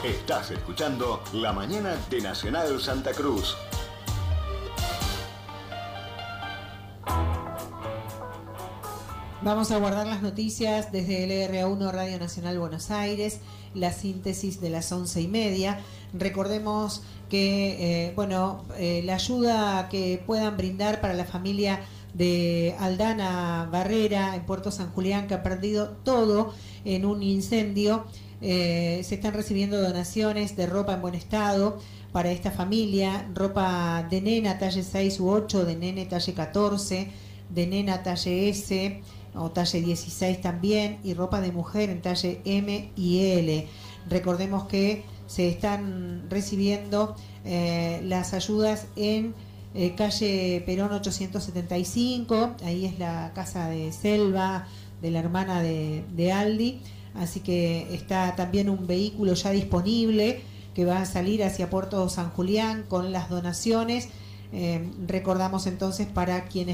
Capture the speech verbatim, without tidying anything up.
Estás escuchando La Mañana de Nacional Santa Cruz. Vamos a guardar las noticias desde el R A uno Radio Nacional Buenos Aires, la síntesis de las once y media. Recordemos que, eh, bueno, eh, la ayuda que puedan brindar para la familia de Aldana Barrera en Puerto San Julián, que ha perdido todo en un incendio. Eh, se están recibiendo donaciones de ropa en buen estado para esta familia, ropa de nena talle seis u ocho, de nene talle catorce, de nena talle S o talle dieciséis también, y ropa de mujer en talle M y L. Recordemos que se están recibiendo eh, las ayudas en eh, calle Perón ochocientos setenta y cinco, ahí es la casa de Selva, de la hermana de, de Aldi, así que está también un vehículo ya disponible que va a salir hacia Puerto San Julián con las donaciones. Eh, recordamos entonces para quienes